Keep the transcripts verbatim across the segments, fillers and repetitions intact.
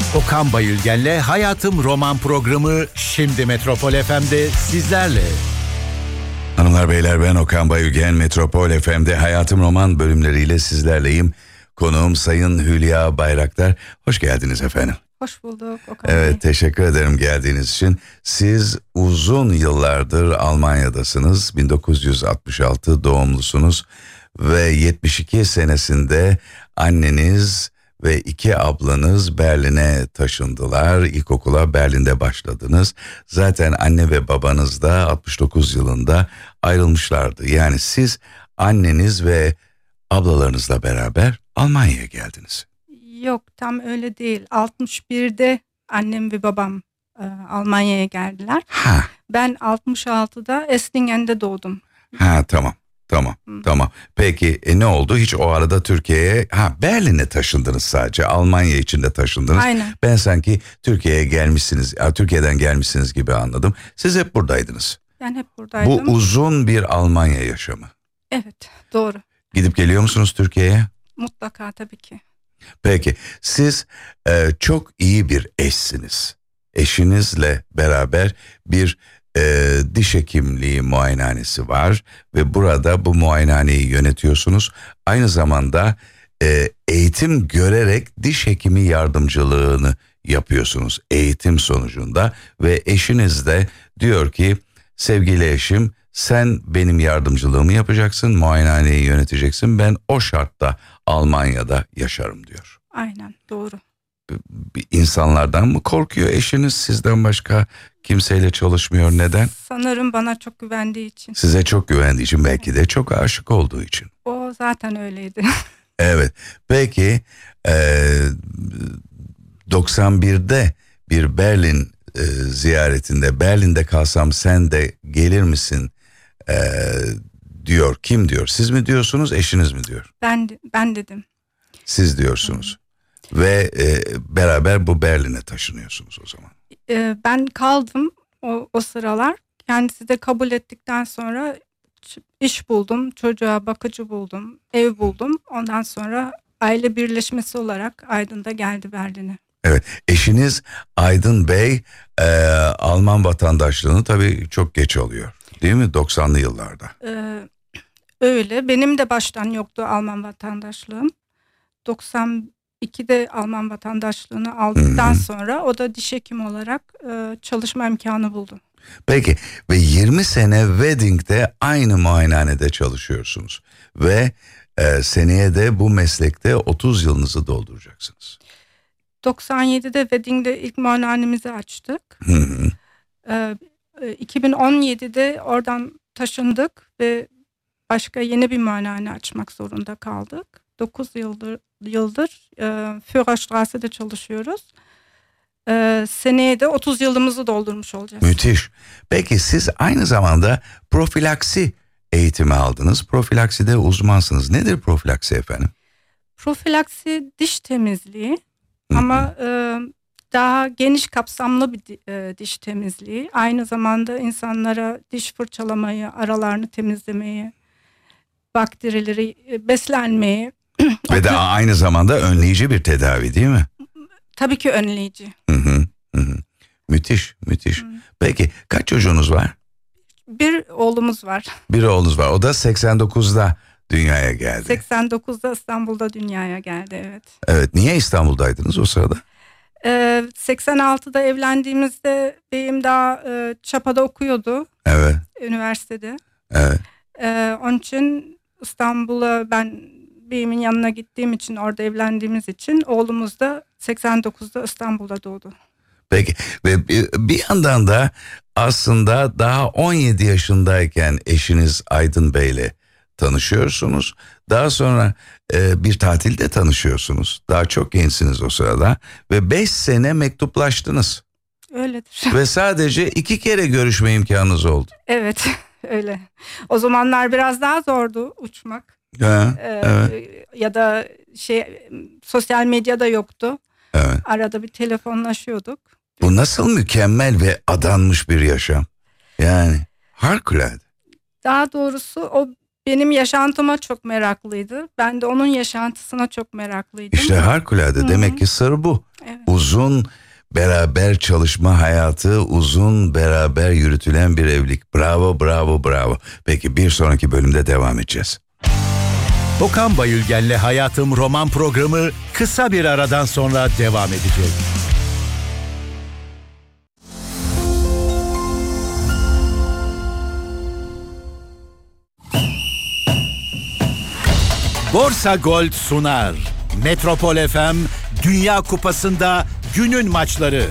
Okan Bayülgen'le Hayatım Roman programı şimdi Metropol F M'de sizlerle. Hanımlar beyler, ben Okan Bayülgen. Metropol F M'de Hayatım Roman bölümleriyle sizlerleyim. Konuğum Sayın Hülya Bayraktar. Hoş geldiniz efendim. Hoş bulduk Okan Evet, Bey. teşekkür ederim geldiğiniz için. Siz uzun yıllardır Almanya'dasınız. bin dokuz yüz altmış altı doğumlusunuz ve yetmiş iki senesinde anneniz ve iki ablanız Berlin'e taşındılar. İlkokula Berlin'de başladınız. Zaten anne ve babanız da altmış dokuz yılında ayrılmışlardı. Yani siz anneniz ve ablalarınızla beraber Almanya'ya geldiniz. Yok, tam öyle değil. altmış birde annem ve babam e, Almanya'ya geldiler. Ha. Ben altmış altıda Eslingen'de doğdum. Ha tamam. Tamam, Hı. tamam. Peki e, ne oldu? Hiç o arada Türkiye'ye, ha Berlin'e taşındınız sadece. Almanya içinde taşındınız. Aynen. Ben sanki Türkiye'ye gelmişsiniz, Türkiye'den gelmişsiniz gibi anladım. Siz hep buradaydınız. Ben hep buradaydım. Bu uzun bir Almanya yaşamı. Evet, doğru. Gidip geliyor musunuz Türkiye'ye? Mutlaka, tabii ki. Peki, siz e, çok iyi bir eşsiniz. Eşinizle beraber bir e, diş hekimliği muayenehanesi var ve burada bu muayenehaneyi yönetiyorsunuz. Aynı zamanda e, eğitim görerek diş hekimi yardımcılığını yapıyorsunuz eğitim sonucunda ve eşiniz de diyor ki, sevgili eşim, sen benim yardımcılığımı yapacaksın, muayenehaneyi yöneteceksin, ben o şartta Almanya'da yaşarım diyor. Aynen, doğru. Bir insanlardan mı korkuyor eşiniz, sizden başka kimseyle çalışmıyor, neden? Sanırım bana çok güvendiği için. Size çok güvendiği için, belki de çok aşık olduğu için. O zaten öyleydi. Evet, peki e, doksan birde bir Berlin e, ziyaretinde, Berlin'de kalsam sen de gelir misin e, diyor. Kim diyor? Siz mi diyorsunuz, eşiniz mi diyor? Ben ben dedim. Siz diyorsunuz. Hmm. Ve e, beraber bu Berlin'e taşınıyorsunuz o zaman. E, ben kaldım o, o sıralar. Kendisi de kabul ettikten sonra iş buldum, çocuğa bakıcı buldum, ev buldum. Ondan sonra aile birleşmesi olarak Aydın'da geldi Berlin'e. Evet, eşiniz Aydın Bey e, Alman vatandaşlığını tabii çok geç alıyor, değil mi? doksanlı yıllarda. Ee, öyle. Benim de baştan yoktu Alman vatandaşlığım. doksan ikide Alman vatandaşlığını aldıktan Hı-hı. sonra o da diş hekimi olarak e, çalışma imkanı buldu. Peki, ve yirmi sene Wedding'de aynı muayenehanede çalışıyorsunuz ve e, seneye de bu meslekte otuz yılınızı dolduracaksınız. doksan yedide Wedding'de ilk muayenehanemizi açtık. Hı hı. Ee, iki bin on yedide oradan taşındık ve başka yeni bir muayenehane açmak zorunda kaldık. dokuz yıldır yıldır e, Führerstrasse'de çalışıyoruz. E, seneye de otuz yılımızı doldurmuş olacağız. Müthiş. Peki siz aynı zamanda profilaksi eğitimi aldınız. Profilakside uzmansınız. Nedir profilaksi efendim? Profilaksi diş temizliği. Ama e, daha geniş kapsamlı bir e, diş temizliği. Aynı zamanda insanlara diş fırçalamayı, aralarını temizlemeyi, bakterileri, e, beslenmeyi. Ve de aynı zamanda önleyici bir tedavi, değil mi? Tabii ki önleyici. Hı hı, hı. Müthiş, müthiş. Hı. Peki kaç çocuğunuz var? Bir oğlumuz var. Bir oğlunuz var. O da seksen dokuzda dünyaya geldi. seksen dokuzda İstanbul'da dünyaya geldi, evet. Evet, niye İstanbul'daydınız o sırada? Ee, seksen altıda evlendiğimizde beyim daha e, Çapa'da okuyordu. Evet. Üniversitede. Evet. Ee, onun için İstanbul'a ben beyimin yanına gittiğim için, orada evlendiğimiz için oğlumuz da seksen dokuzda İstanbul'da doğdu. Peki, ve bir yandan da aslında daha on yedi yaşındayken eşiniz Aydın Bey'le tanışıyorsunuz. Daha sonra e, bir tatilde tanışıyorsunuz. Daha çok gençsiniz o sırada ve beş sene mektuplaştınız. Öyledir. Ve sadece iki kere görüşme imkanınız oldu. Evet, öyle. O zamanlar biraz daha zordu uçmak. Ha, ee, evet. Ya da şey, sosyal medya da yoktu. Evet. Arada bir telefonlaşıyorduk. Bu nasıl mükemmel ve adanmış bir yaşam. Yani harikulade. Daha doğrusu o benim yaşantıma çok meraklıydı. Ben de onun yaşantısına çok meraklıydım. İşte harikulade. Demek ki sır bu. Evet. uzun beraber çalışma hayatı, uzun beraber yürütülen bir evlilik. Bravo, bravo, bravo. Peki bir sonraki bölümde devam edeceğiz. Okan Bayülgen'le Hayatım roman programı kısa bir aradan sonra devam edecek. Borsa Gold sunar. Metropol F M Dünya Kupası'nda günün maçları.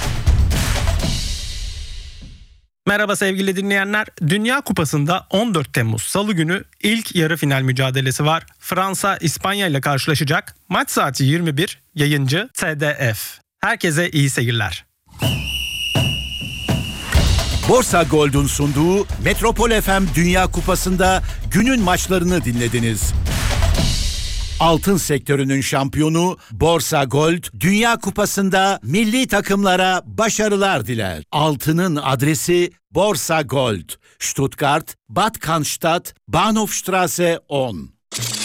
Merhaba sevgili dinleyenler. Dünya Kupası'nda on dört Temmuz Salı günü ilk yarı final mücadelesi var. Fransa İspanya ile karşılaşacak. Maç saati yirmi bir, yayıncı T D F. Herkese iyi seyirler. Borsa Gold'un sunduğu Metropol F M Dünya Kupası'nda günün maçlarını dinlediniz. Altın sektörünün şampiyonu Borsa Gold, Dünya Kupası'nda milli takımlara başarılar diler. Altının adresi Borsa Gold, Stuttgart, Bad Cannstatt, Bahnhofstraße on.